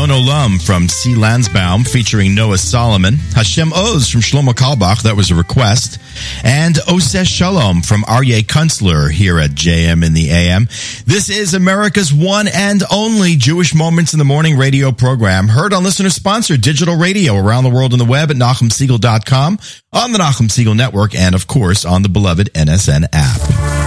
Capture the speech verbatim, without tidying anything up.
Adon Olam from C. Lansbaum featuring Noah Solomon. Hashem Oz from Shlomo Kalbach, that was a request. And Oseh Shalom from Aryeh Kunstler here at J M in the A M. This is America's one and only Jewish Moments in the Morning radio program, heard on listener-sponsored digital radio around the world on the web at Nachum Segal dot com, on the Nachum Segal Network, and of course on the beloved N S N app.